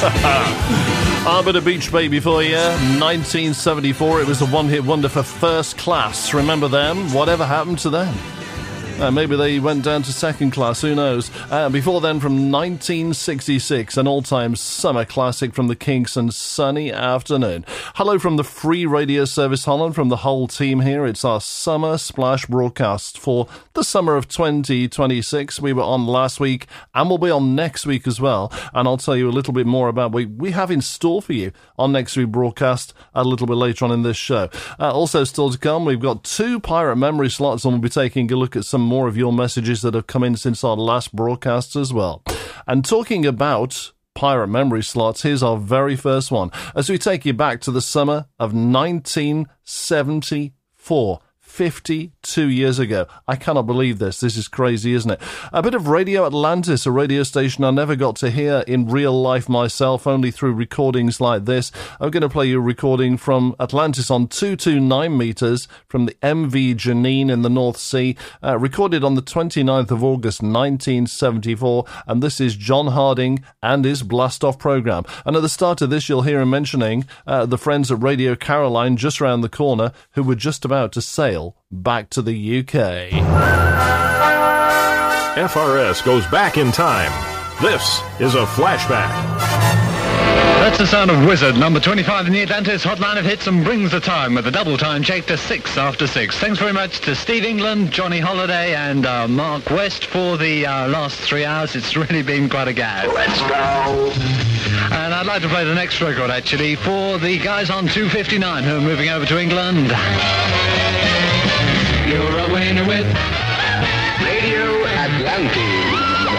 A bit of Beach Baby for you. 1974, it was a one-hit wonder for First Class. Remember them? Whatever happened to them? Maybe they went down to second class, who knows? Before then, from 1966, an all-time summer classic from the Kinks and Sunny Afternoon. Hello from the Free Radio Service Holland, from the whole team here. It's our Summer Splash broadcast for the summer of 2026. We were on last week, and we'll be on next week as well. And I'll tell you a little bit more about what we have in store for you on next week's broadcast a little bit later on in this show. Also still to come, we've got 2 Pirate Memory slots, and we'll be taking a look at some more of your messages that have come in since our last broadcast as well. And talking about Pirate Memory slots, here's our very first one as we take you back to the summer of 1974. 52 years ago. I cannot believe this. This is crazy, isn't it? A bit of Radio Atlantis, a radio station I never got to hear in real life myself, only through recordings like this. I'm going to play you a recording from Atlantis on 229 meters from the MV Janine in the North Sea, recorded on the 29th of August 1974, and this is John Harding and his Blast-Off program. And at the start of this, you'll hear him mentioning the friends at Radio Caroline just round the corner who were just about to sail back to the UK. FRS goes back in time. This is a flashback. That's the sound of Wizard, number 25 in the Atlantis Hotline of Hits, and brings the time with a double time check to 6 after 6. Thanks very much to Steve England, Johnny Holiday, and Mark West for the last 3 hours. It's really been quite a gas. Let's go. And I'd like to play the next record, actually, for the guys on 259 who are moving over to England. You're a winner with